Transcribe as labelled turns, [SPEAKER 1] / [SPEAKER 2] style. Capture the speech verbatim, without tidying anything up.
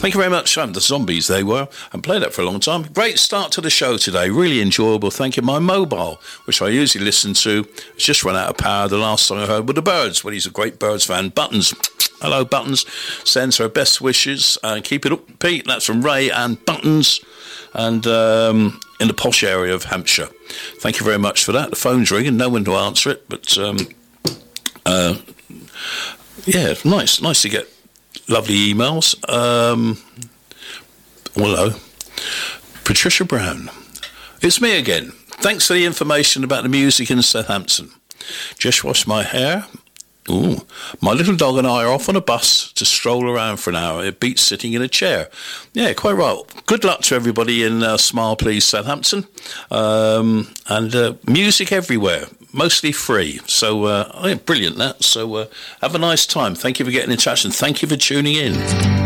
[SPEAKER 1] Thank you very much. Um, the Zombies, they were. And played that for a long time. Great start to the show today. Really enjoyable. Thank you. My mobile, which I usually listen to, has just run out of power. The last song I heard were the Birds. Well, he's a great Birds fan. Buttons. Hello, Buttons. Sends her best wishes. And keep it up, Pete. That's from Ray and Buttons. And um, in the posh area of Hampshire. Thank you very much for that. The phone's ringing. No one to answer it. But, um, uh, yeah, nice. Nice to get lovely emails. Um, hello. Patricia Brown. It's me again. Thanks for the information about the music in Southampton. Just washed my hair. Ooh. My little dog and I are off on a bus to stroll around for an hour. It beats sitting in a chair. Yeah, quite right. Good luck to everybody in uh, Smile Please Southampton. Um, and uh, music everywhere. Mostly free. So, uh, oh, yeah, brilliant that. So, uh, have a nice time. Thank you for getting in touch and thank you for tuning in.